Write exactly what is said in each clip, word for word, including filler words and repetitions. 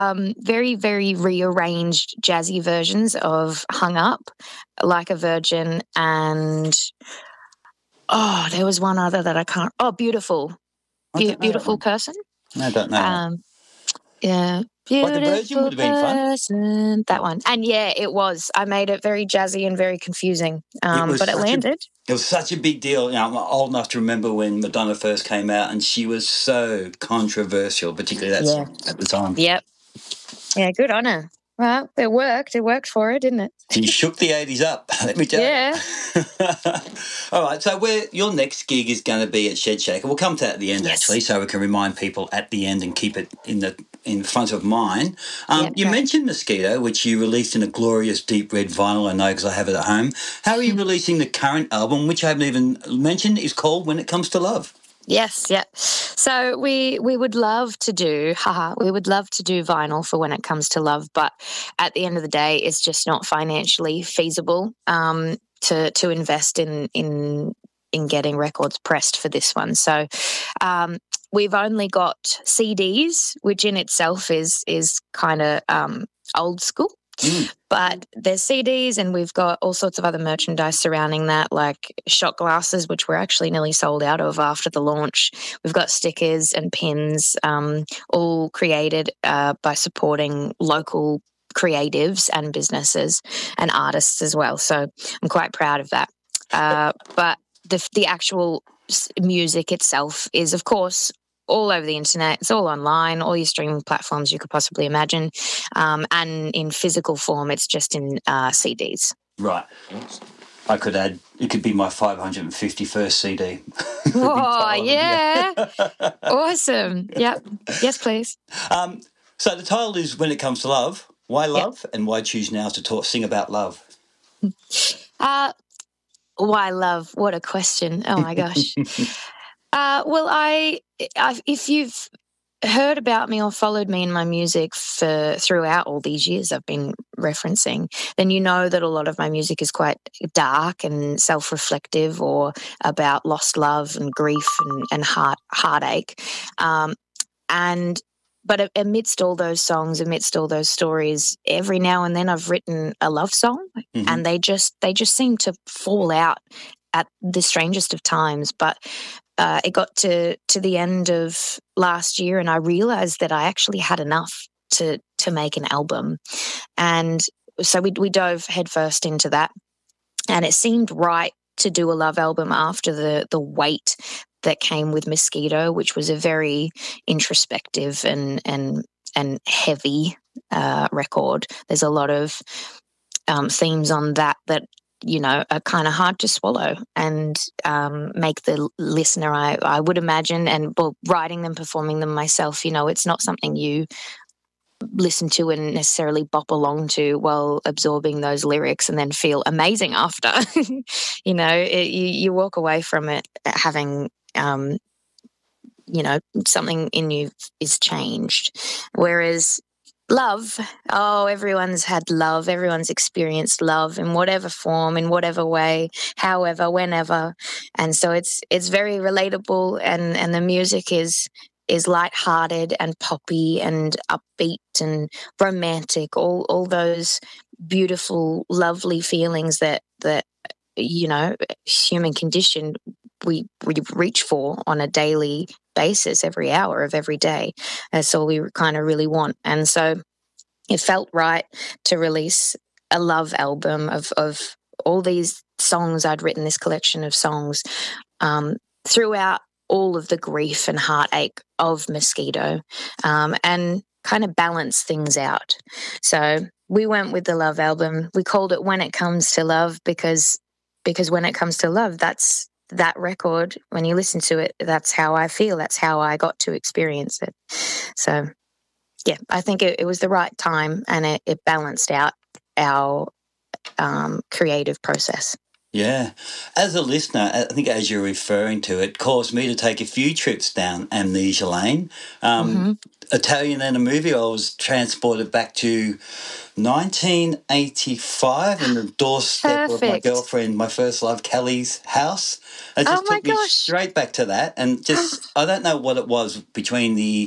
um, very, very rearranged jazzy versions of Hung Up, Like a Virgin, and oh, there was one other that I can't. Oh, Beautiful. Be- beautiful Person. I don't know. Um, yeah. Like a Virgin would have been fun. Person. That one. And yeah, it was. I made it very jazzy and very confusing, um, it but it landed. A, it was such a big deal. You know, I'm old enough to remember when Madonna first came out, and she was so controversial, particularly that Yeah. song at the time. Yep. Yeah, good on her. Well, it worked. It worked for her, didn't it? She shook the eighties up, let me tell Yeah. you. All right, so where your next gig is going to be at Shed Shaker. We'll come to that at the end, Yes. actually, so we can remind people at the end and keep it in the in front of mind. Um, Yep, you right. mentioned Mosquito, which you released in a glorious deep red vinyl, I know because I have it at home. How are you releasing the current album, which I haven't even mentioned, is called When It Comes to Love? Yes, yeah. So we we would love to do, haha, we would love to do vinyl for When It Comes to Love, but at the end of the day, it's just not financially feasible um, to to invest in in in getting records pressed for this one. So um, we've only got C Ds, which in itself is is kind of um, old school. Mm. But there's C Ds, and we've got all sorts of other merchandise surrounding that, like shot glasses, which we're actually nearly sold out of after the launch. We've got stickers and pins, um, all created uh, by supporting local creatives and businesses and artists as well. So I'm quite proud of that. Uh, but the the actual music itself is, of course, all over the internet. It's all online, all your streaming platforms you could possibly imagine. Um, and in physical form, it's just in uh, C Ds. Right. I could add, it could be my five hundred fifty-first C D. Oh, yeah. Awesome. Yep. Yes, please. Um, so the title is When It Comes to Love. Why love, yep. And why choose now to talk, sing about love? Uh, why love? What a question. Oh, my gosh. Uh, well, I, I, if you've heard about me or followed me in my music for throughout all these years I've been referencing, then you know that a lot of my music is quite dark and self-reflective, or about lost love and grief and, and heart heartache. Um, and but amidst all those songs, amidst all those stories, every now and then I've written a love song, mm-hmm. and they just they just seem to fall out at the strangest of times. But Uh, it got to, to the end of last year, and I realized that I actually had enough to to make an album. And so we we dove headfirst into that. And it seemed right to do a love album after the the weight that came with Mosquito, which was a very introspective and and and heavy uh, record. There's a lot of um, themes on that that you know, are kind of hard to swallow and um, make the listener, I, I would imagine, and well, writing them, performing them myself, you know, it's not something you listen to and necessarily bop along to while absorbing those lyrics and then feel amazing after. you know, it, you, you walk away from it having, um, you know, something in you is changed. Whereas love, oh, everyone's had love, everyone's experienced love in whatever form, in whatever way, however, whenever. And so it's it's very relatable, and, and the music is is lighthearted and poppy and upbeat and romantic, all all those beautiful, lovely feelings that that you know, human condition we we reach for on a daily basis, every hour of every day. That's all we kind of really want. And so it felt right to release a love album of, of all these songs I'd written, this collection of songs, um, throughout all of the grief and heartache of Mosquito, um, and kind of balance things out. So we went with the love album. We called it When It Comes to Love because because when it comes to love, that's that record. When you listen to it, that's how I feel. That's how I got to experience it. So, yeah, I think it, it was the right time, and it, it balanced out our um, creative process. Yeah. As a listener, I think as you're referring to it, caused me to take a few trips down Amnesia Lane. Um, mm-hmm. Italian and a movie, I was transported back to nineteen eighty-five and the doorstep Perfect. Of my girlfriend, my first love, Kelly's house. It just oh my took me gosh. straight back to that, and just, I don't know what it was between the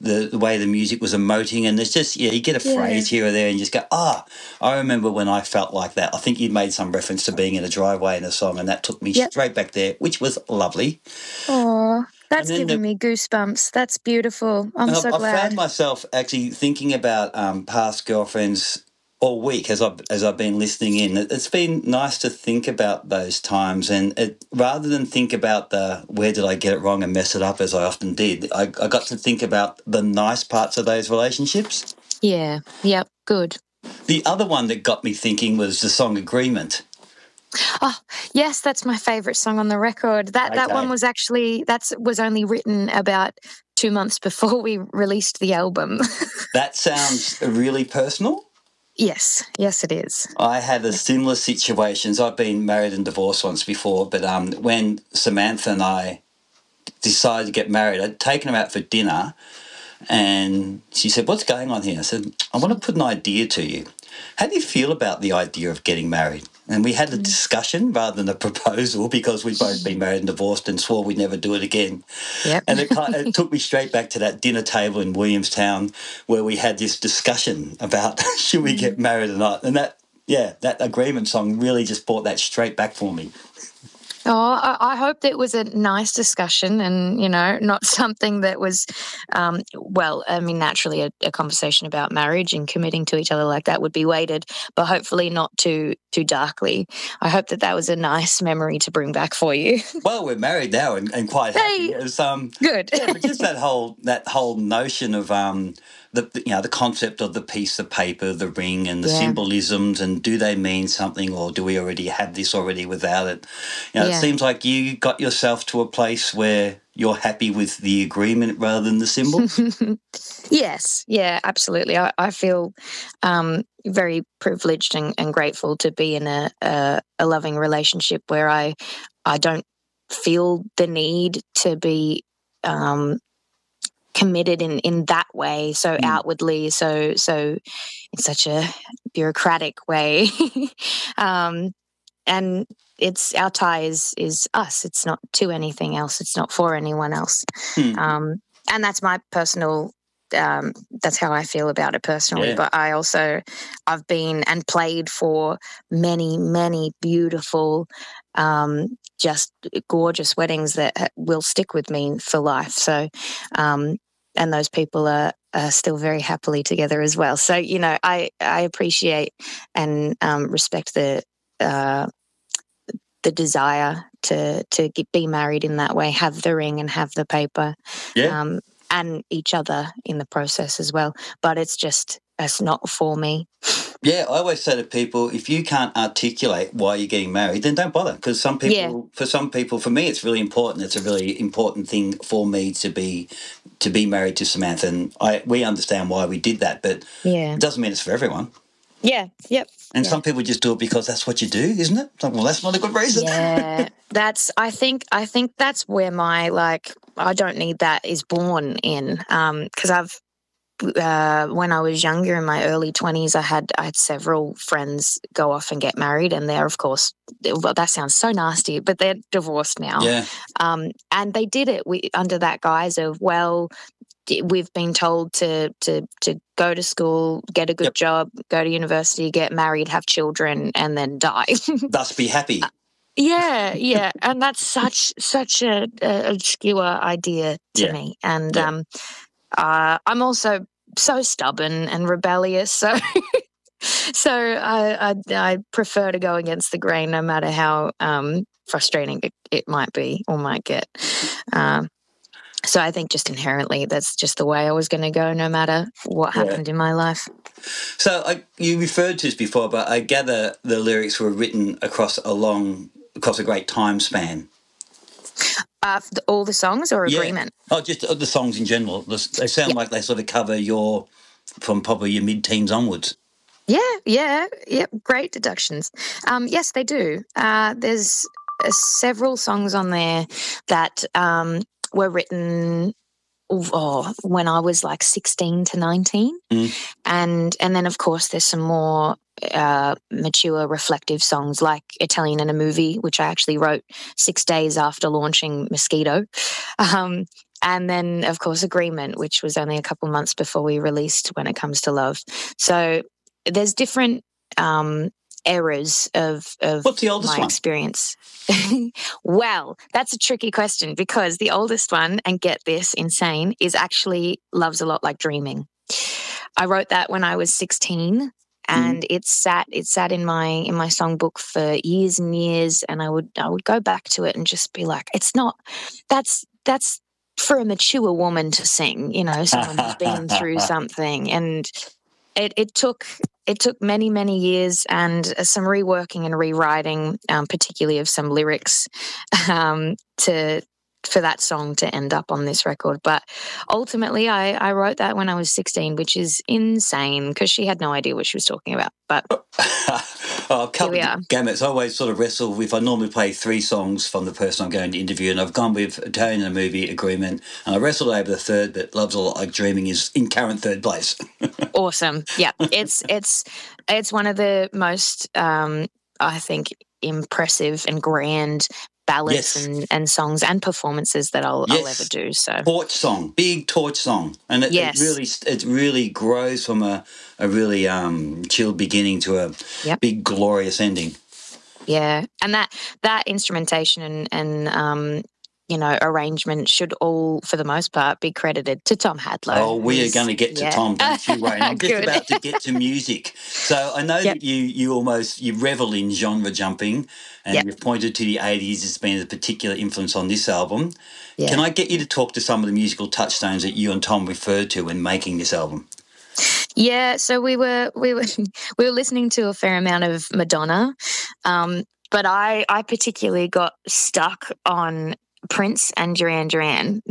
the, the way the music was emoting, and there's just, yeah, you get a Yeah. phrase here or there and you just go, ah, I remember when I felt like that. I think you made some reference to being in a driveway in a song, and that took me Yep. straight back there, which was lovely. Oh, that's And then giving the- me goosebumps. That's beautiful. I'm And so I've, I've glad. found myself actually thinking about um, past girlfriends all week as I've, as I've been listening in. It, it's been nice to think about those times, and it, rather than think about the where did I get it wrong and mess it up as I often did, I, I got to think about the nice parts of those relationships. Yeah. Yep. Good. The other one that got me thinking was the song Agreement. Oh, yes, that's my favourite song on the record. That that Okay. one was actually that's was only written about two months before we released the album. That sounds really personal. Yes, yes, it is. I had a similar situations. I've been married and divorced once before, but um, when Samantha and I decided to get married, I'd taken her out for dinner, and she said, "What's going on here?" I said, "I want to put an idea to you. How do you feel about the idea of getting married?" And we had a discussion rather than a proposal, because we'd both been married and divorced and swore we'd never do it again. Yep. And it, kind it took me straight back to that dinner table in Williamstown where we had this discussion about should we get married or not. And that, yeah, that Agreement song really just brought that straight back for me. Oh, I, I hope that it was a nice discussion, and, you know, not something that was, um, well, I mean, naturally a, a conversation about marriage and committing to each other like that would be weighted, but hopefully not too too darkly. I hope that that was a nice memory to bring back for you. Well, we're married now and, and quite happy. Hey, It was, um, good. yeah, but just that whole that whole notion of um, the the- you know the concept of the piece of paper, the ring, and the Yeah. symbolisms, and do they mean something, or do we already have this already without it? You know, Yeah. it seems like you got yourself to a place where you're happy with the agreement rather than the symbol. Yes, yeah, absolutely. I, I feel um, very privileged and, and grateful to be in a, a a loving relationship where I I don't feel the need to be um, committed in, in that way, so Mm. outwardly, so so in such a bureaucratic way. um, and it's our tie is is us. It's not to anything else. It's not for anyone else. Hmm. Um, and that's my personal. Um, that's how I feel about it personally. Yeah. But I also, I've been and played for many, many beautiful, um, just gorgeous weddings that ha- will stick with me for life. So, um, and those people are, are still very happily together as well. So, you know, I I appreciate and um, respect the. Uh, the desire to to get, be married in that way, have the ring and have the paper, Yeah. um, and each other in the process as well. But it's just it's not for me. Yeah, I always say to people, if you can't articulate why you're getting married, then don't bother. Because some people, Yeah. for some people, for me, it's really important. It's a really important thing for me to be to be married to Samantha, and I we understand why we did that, but Yeah, it doesn't mean it's for everyone. yeah, yep. And Yeah. some people just do it because that's what you do, isn't it? It's like, well, that's not a good reason. Yeah, that's. I think. I think that's where my like. I don't need that is born in. Um, because I've. Uh, when I was younger, in my early twenties, I had I had several friends go off and get married, and they're of course. Well, that sounds so nasty, but they're divorced now. Yeah, Um, and they did it we, under that guise of, well, d- we've been told to to to go to school, get a good Yep. job, go to university, get married, have children, and then die. thus be happy. Yeah, yeah, and that's such such a, a obscure idea to Yeah. me. And Yeah. um, uh, I'm also so stubborn and rebellious, so so I, I I prefer to go against the grain, no matter how um, frustrating it, it might be or might get. Um, so I think just inherently, that's just the way I was going to go, no matter what Yeah. happened in my life. So I, you referred to this before, but I gather the lyrics were written across a long, across a great time span. Uh, the, all the songs or Yeah. agreement? Oh, just the songs in general. The- They sound Yeah. like they sort of cover your, from probably your mid-teens onwards. Yeah, yeah, yeah. Great deductions. Um, yes, they do. Uh, there's uh, several songs on there that um, were written oh, when I was like sixteen to nineteen, Mm. and and then of course there's some more uh, mature, reflective songs like Italian in a Movie, which I actually wrote six days after launching Mosquito. Um, and then, of course, Agreement, which was only a couple months before we released When It Comes to Love. So there's different um, eras of, of What's the oldest my one? experience. Well, that's a tricky question because the oldest one, and get this, insane, is actually Love's a Lot Like Dreaming. I wrote that when I was sixteen. And mm. it sat it sat in my in my songbook for years and years, and I would I would go back to it and just be like, it's not that's that's for a mature woman to sing, you know, someone who's been through something. And it it took it took many many years and uh, some reworking and rewriting, um, particularly of some lyrics, um, to. for that song to end up on this record. But ultimately I, I wrote that when I was sixteen, which is insane because she had no idea what she was talking about. But oh, I've covered the gamuts. I always sort of wrestle with, I normally play three songs from the person I'm going to interview, and I've gone with Italian in the Movie, Agreement, and I wrestled over the third, but Love's a Lot Like Dreaming is in current third place. Awesome. Yeah. It's it's it's one of the most um I think impressive and grand ballads yes. and, and songs and performances that I'll, yes. I'll ever do. So torch song, big torch song, and it, yes. it really it really grows from a, a really um, chilled beginning to a yep. big glorious ending. Yeah, and that that instrumentation and and um, you know arrangement should all, for the most part, be credited to Tom Hadlow. Oh, we are going to get to yeah. Tom, don't you worry. I'm just about to get to music. So I know yep. that you you almost you revel in genre jumping. And yep. you've pointed to the eighties as being a particular influence on this album. Yeah. Can I get you to talk to some of the musical touchstones that you and Tom referred to when making this album? Yeah, so we were we were we were listening to a fair amount of Madonna, um, but I I particularly got stuck on Prince and Duran Duran.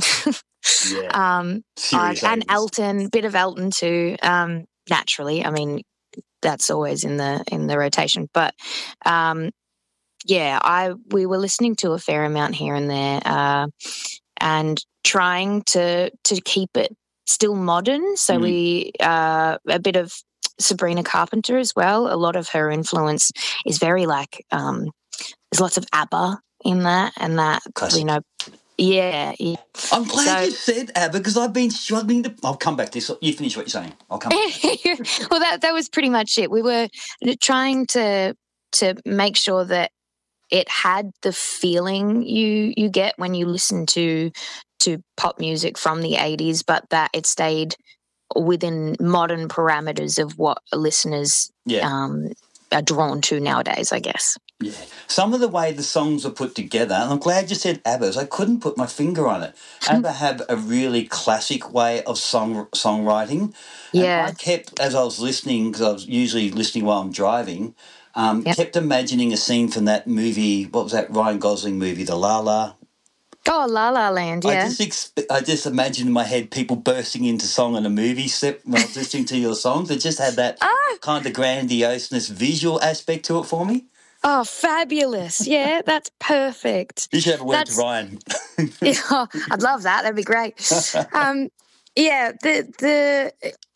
yeah. um, I, and Elton, bit of Elton too. Um, naturally, I mean that's always in the in the rotation, but. Um, Yeah, I we were listening to a fair amount here and there, uh, and trying to to keep it still modern. So mm. we uh, a bit of Sabrina Carpenter as well. A lot of her influence is very like um, there's lots of ABBA in that, and that Classic. you know, yeah. yeah. I'm glad so, you said ABBA because I've been struggling to. I'll come back to this. You finish what you're saying. I'll come back. Well, that that was pretty much it. We were trying to to make sure that it had the feeling you you get when you listen to to pop music from the eighties, but that it stayed within modern parameters of what listeners yeah. um, are drawn to nowadays, I guess. Yeah. Some of the way the songs are put together, and I'm glad you said ABBA, I couldn't put my finger on it. ABBA have a really classic way of song songwriting. Yeah. And I kept, as I was listening, because I was usually listening while I'm driving, Um, yep. kept imagining a scene from that movie. What was that Ryan Gosling movie, The La La? Oh, La La Land, yeah. I just exp- I just imagined in my head people bursting into song in a movie set when I was listening to your songs. It just had that oh. kind of grandioseness visual aspect to it for me. Oh, fabulous. Yeah, that's perfect. You should have a word that's, to Ryan. yeah, I'd love that. That'd be great. Um, yeah, the the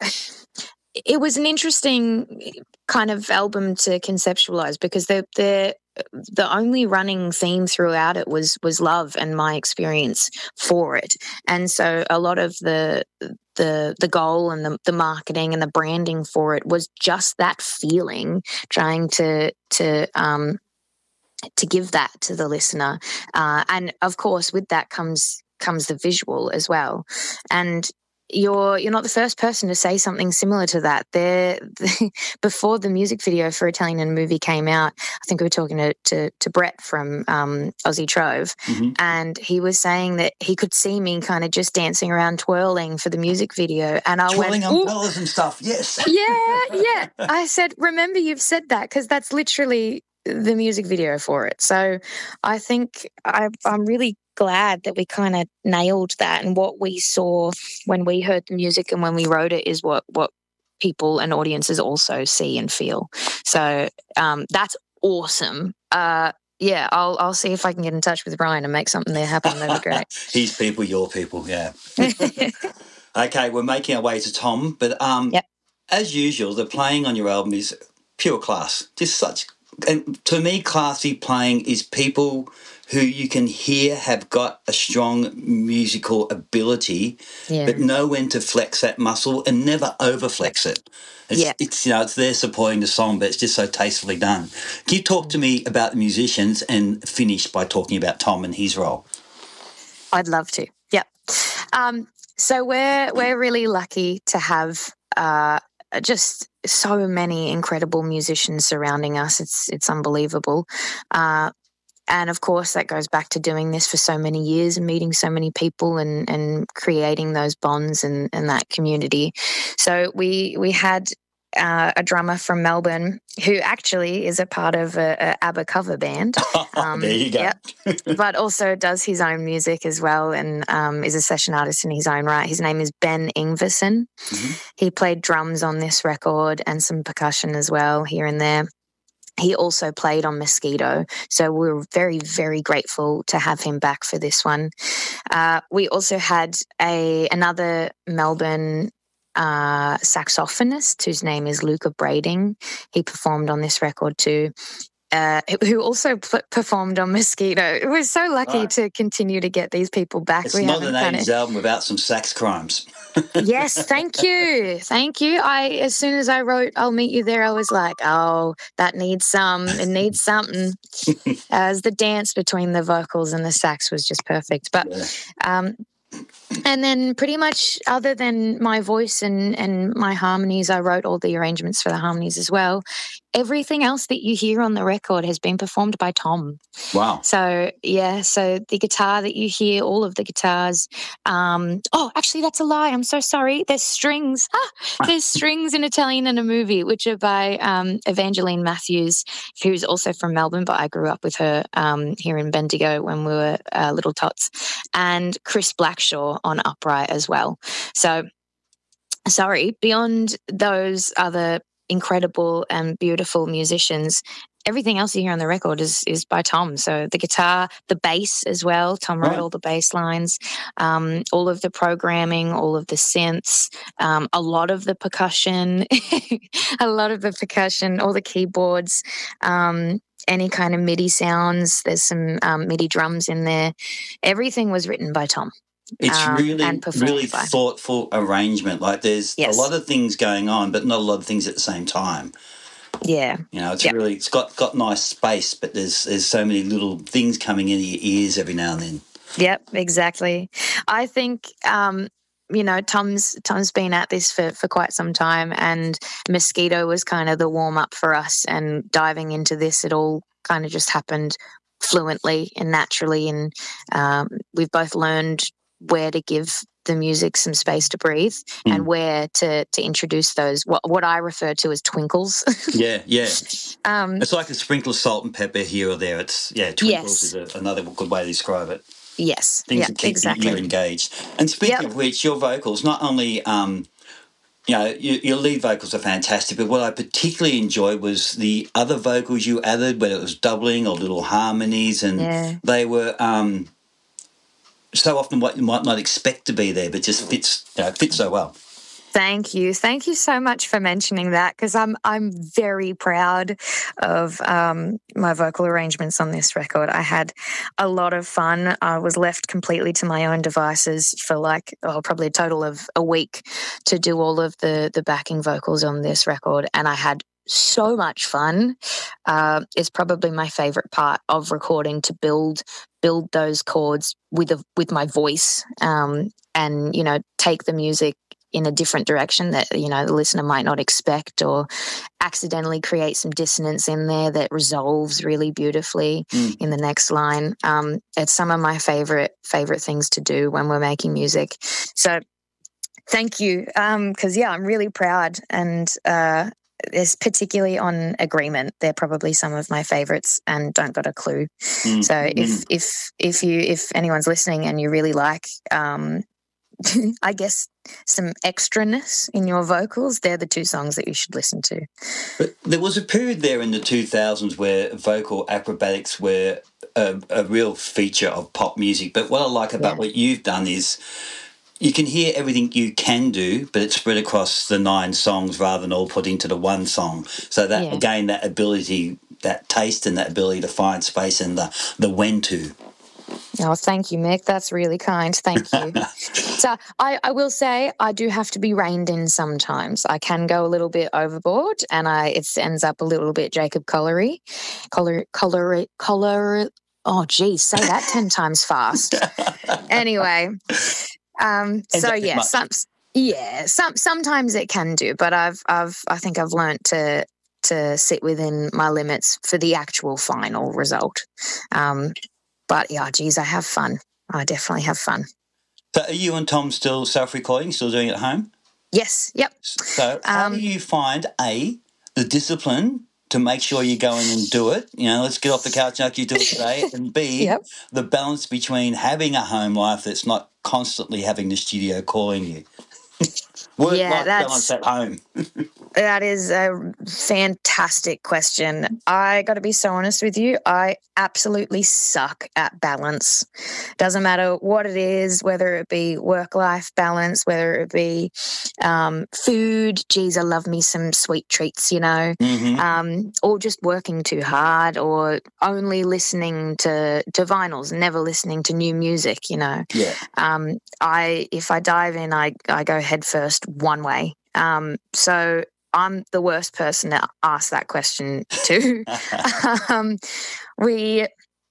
it was an interesting kind of album to conceptualize because the the the only running theme throughout it was was love and my experience for it, and so a lot of the the the goal and the, the marketing and the branding for it was just that feeling, trying to to um to give that to the listener, uh, and of course with that comes comes the visual as well, and. You're you're not the first person to say something similar to that. There, the, before the music video for Italian in a Movie came out, I think we were talking to to, to Brett from um, Aussie Trove, mm-hmm. and he was saying that he could see me kind of just dancing around, twirling for the music video, and I twirling went, umbrellas and stuff. Yes, yeah, yeah. I said, remember, you've said that because that's literally the music video for it. So I think I, I'm really glad that we kind of nailed that, and what we saw when we heard the music and when we wrote it is what what people and audiences also see and feel. So um, that's awesome. Uh, yeah, I'll I'll see if I can get in touch with Ryan and make something there happen. That'd be great. His people, your people, yeah. Okay, we're making our way to Tom, but um, yep. as usual, the playing on your album is pure class. Just such and to me, classy playing is people who you can hear have got a strong musical ability, Yeah. but know when to flex that muscle and never overflex it. It's, Yeah. it's, you know, it's there supporting the song, but it's just so tastefully done. Can you talk to me about the musicians and finish by talking about Tom and his role? I'd love to. Yep. Um, so we're we're really lucky to have uh, just so many incredible musicians surrounding us. It's it's unbelievable. Uh, and of course, that goes back to doing this for so many years and meeting so many people and, and creating those bonds and, and that community. So we we had uh, a drummer from Melbourne who actually is a part of a, a ABBA cover band. Um, there you go. Yep. But also does his own music as well and um, is a session artist in his own right. His name is Ben Ingverson. Mm-hmm. He played drums on this record and some percussion as well here and there. He also played on Mosquito, so we were very, very grateful to have him back for this one. Uh, we also had a another Melbourne uh, saxophonist whose name is Luca Brading. He performed on this record too. Uh, who also p- performed on Mosquito. We're so lucky right. to continue to get these people back. It's we not an eighties album without some sax crimes. Yes, thank you. Thank you. I as soon as I wrote I'll Meet You There, I was like, oh, that needs some. It needs something. As the dance between the vocals and the sax was just perfect. But yeah. um And then pretty much other than my voice and, and my harmonies, I wrote all the arrangements for the harmonies as well. Everything else that you hear on the record has been performed by Tom. Wow. So, yeah, so the guitar that you hear, all of the guitars. Um, oh, actually, that's a lie. I'm so sorry. There's strings. Ah, there's strings in Italian in a Movie, which are by um, Evangeline Matthews, who's also from Melbourne, but I grew up with her um, here in Bendigo when we were uh, little tots, and Chris Blackshaw on upright as well. So, sorry, beyond those other incredible and beautiful musicians, everything else you hear on the record is is by Tom. So the guitar, the bass as well. Tom wrote right. all the bass lines, um, all of the programming, all of the synths, um, a lot of the percussion, a lot of the percussion, all the keyboards, um, any kind of MIDI sounds. There's some um, MIDI drums in there. Everything was written by Tom. It's um, really, really by. thoughtful arrangement. Like there's yes. a lot of things going on, but not a lot of things at the same time. Yeah, you know, it's yep. really it's got, got nice space, but there's there's so many little things coming into your ears every now and then. Yep, exactly. I think um, you know Tom's Tom's been at this for for quite some time, and Mosquito was kind of the warm up for us, and diving into this, it all kind of just happened fluently and naturally, and um, we've both learned where to give the music some space to breathe mm. and where to to introduce those what what I refer to as twinkles. yeah, yeah. Um, it's like a sprinkle of salt and pepper here or there. It's yeah, twinkles yes. is a, another good way to describe it. Yes, things yeah, that keep exactly. you engaged. And speaking yep. of which, your vocals not only um, you know your, your lead vocals are fantastic, but what I particularly enjoyed was the other vocals you added, whether it was doubling or little harmonies, and yeah. they were. Um, so often what you might not expect to be there, but just fits you know, fits so well. Thank you. Thank you so much for mentioning that, because I'm I'm very proud of um, my vocal arrangements on this record. I had a lot of fun. I was left completely to my own devices for like oh, probably a total of a week to do all of the, the backing vocals on this record, and I had so much fun. Uh, it's probably my favorite part of recording, to build build those chords with a, with my voice, um, and you know take the music in a different direction that you know the listener might not expect, or accidentally create some dissonance in there that resolves really beautifully mm. in the next line. Um, it's some of my favorite favorite things to do when we're making music. So thank you, because um, yeah, I'm really proud, and uh, is particularly on Agreement. They're probably some of my favorites, and Don't Got a Clue. Mm. So if mm. if if you if anyone's listening and you really like, um, I guess some extraness in your vocals, they're the two songs that you should listen to. But there was a period there in the two thousands where vocal acrobatics were a, a real feature of pop music. But what I like about yeah. what you've done is you can hear everything you can do, but it's spread across the nine songs rather than all put into the one song. So that yeah. again, that ability that taste and that ability to find space and the the when to. Oh, thank you, Mick. That's really kind. Thank you. So I, I will say I do have to be reined in sometimes. I can go a little bit overboard, and I it ends up a little bit Jacob Collery, color, color, color. Oh, geez, say that ten times fast. Anyway, um, so yeah, some, yeah, some sometimes it can do, but I've I've I think I've learnt to to sit within my limits for the actual final result. Um, But, yeah, geez, I have fun. I definitely have fun. So are you and Tom still self-recording, still doing it at home? Yes, yep. So how um, do you find, A, the discipline to make sure you go in and do it? You know, let's get off the couch and you do it today. And B, yep. the balance between having a home life that's not constantly having the studio calling you. Work-life yeah, balance at home. That is a fantastic question. I got to be so honest with you. I absolutely suck at balance. Doesn't matter what it is, whether it be work-life balance, whether it be um, food. Geez, I love me some sweet treats, you know, mm-hmm. um, or just working too hard, or only listening to, to vinyls, never listening to new music, you know. Yeah. Um, I if I dive in, I, I go head first one way. Um, so I'm the worst person to ask that question to. um, we,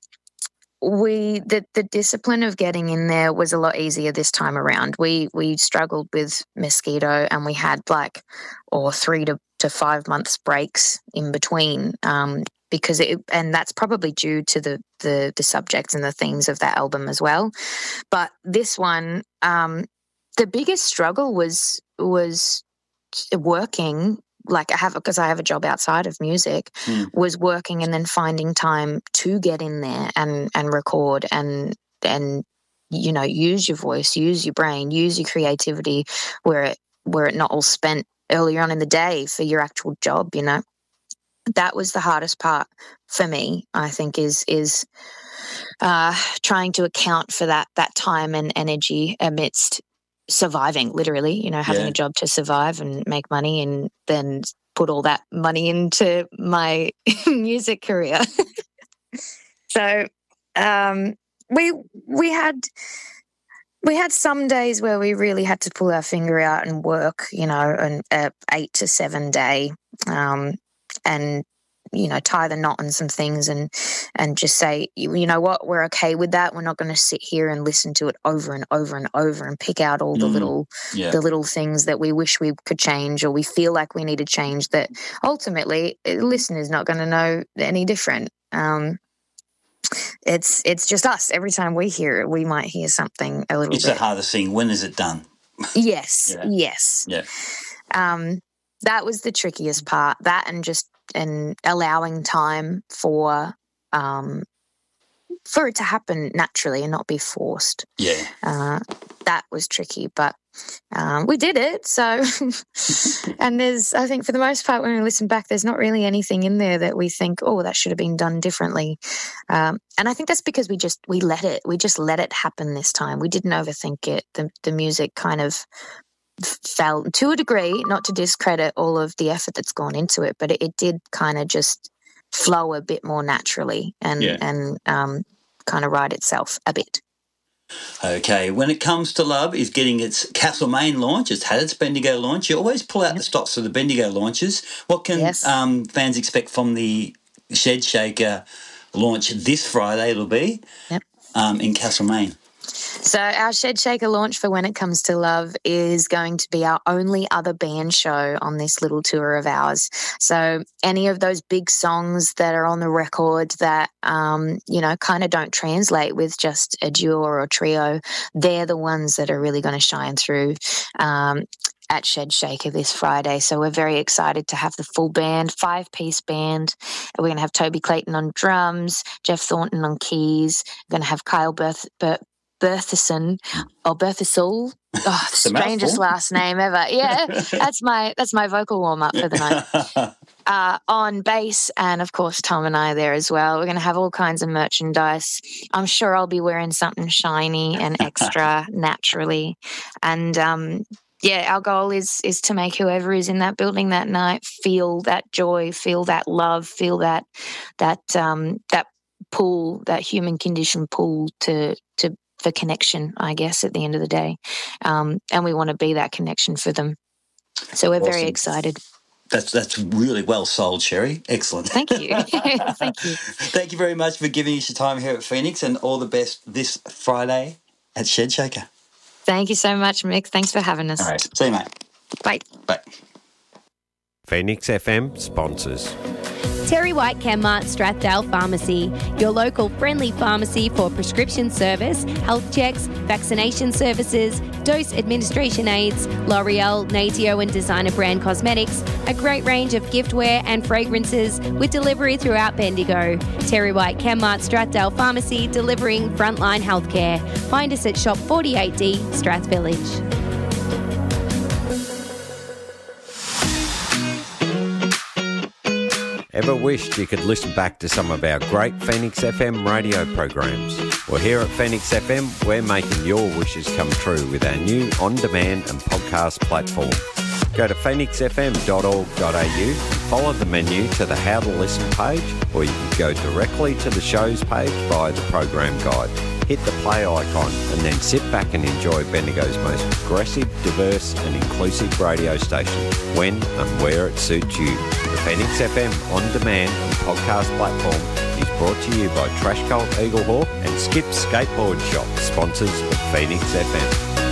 we, the, the discipline of getting in there was a lot easier this time around. We, we struggled with mosquito, and we had like, or three to, to five months breaks in between. Um, because it, and that's probably due to the, the, the subjects and the themes of that album as well. But this one, um, the biggest struggle was, was, working, like I have, because I have a job outside of music, mm. was working and then finding time to get in there and, and record and, and, you know, use your voice, use your brain, use your creativity where it, where it not all spent earlier on in the day for your actual job, you know. That was the hardest part for me, I think, is, is, uh, trying to account for that, that time and energy amidst surviving, literally, you know, having yeah. a job to survive and make money, and then put all that money into my music career. So um, we we had we had some days where we really had to pull our finger out and work, you know, an uh, eight to seven day, um, and you know, tie the knot on some things and and just say, you, you know what, we're okay with that. We're not going to sit here and listen to it over and over and over and pick out all the mm, little yeah. the little things that we wish we could change, or we feel like we need to change, that ultimately the listener's not going to know any different. Um, it's it's just us. Every time we hear it, we might hear something a little it's bit. It's the hardest thing. When is it done? Yes, yeah. yes. Yeah. Um, that was the trickiest part. That and just and allowing time for um, for it to happen naturally and not be forced. Yeah. Uh, that was tricky, but um, we did it. So, and there's, I think for the most part, when we listen back, there's not really anything in there that we think, oh, that should have been done differently. Um, and I think that's because we just, we let it, we just let it happen this time. We didn't overthink it. The, the music kind of fell to a degree, not to discredit all of the effort that's gone into it, but it, it did kind of just flow a bit more naturally and, yeah. and um, kind of ride itself a bit. Okay, when it comes to Love is getting its Castlemaine launch, it's had its Bendigo launch. You always pull out yep. the stops for the Bendigo launches. What can yes. um, fans expect from the Shed Shaker launch this Friday? It'll be yep. um, in Castlemaine. So our Shed Shaker launch for When It Comes to Love is going to be our only other band show on this little tour of ours. So any of those big songs that are on the record that, um, you know, kind of don't translate with just a duo or a trio, they're the ones that are really going to shine through um, at Shed Shaker this Friday. So we're very excited to have the full band, five-piece band. We're going to have Toby Clayton on drums, Jeff Thornton on keys. We're going to have Kyle Berth- Ber- Bertheson or Berthesol. Oh, the strangest last name ever. Yeah, that's my that's my vocal warm-up for the night. Uh, on bass, and of course Tom and I there as well. We're going to have all kinds of merchandise. I'm sure I'll be wearing something shiny and extra naturally. And um, yeah, our goal is is to make whoever is in that building that night feel that joy, feel that love, feel that that um, that pull, that human condition pull to to for connection, I guess, at the end of the day. Um, and we want to be that connection for them. So we're awesome. Very excited. That's that's really well sold, Sherry. Excellent. Thank you. Thank you. Thank you very much for giving us your time here at Phoenix, and all the best this Friday at Shed Shaker. Thank you so much, Mick. Thanks for having us. All right. See you, mate. Bye. Bye. Phoenix F M sponsors. Terry White Chemmart Strathdale Pharmacy, your local friendly pharmacy for prescription service, health checks, vaccination services, dose administration aids, L'Oreal, Natio and designer brand cosmetics, a great range of giftware and fragrances with delivery throughout Bendigo. Terry White Chemmart Strathdale Pharmacy, delivering frontline healthcare. Find us at Shop forty-eight D, Strath Village. Ever wished you could listen back to some of our great Phoenix F M radio programs? Well, here at Phoenix F M, we're making your wishes come true with our new on-demand and podcast platform. Go to phoenix f m dot org dot a u, follow the menu to the How to Listen page, or you can go directly to the shows page via the program guide. Hit the play icon and then sit back and enjoy Bendigo's most progressive, diverse and inclusive radio station when and where it suits you. The Phoenix F M on-demand and podcast platform is brought to you by Trash Cult Eaglehawk and Skip Skateboard Shop, sponsors of Phoenix F M.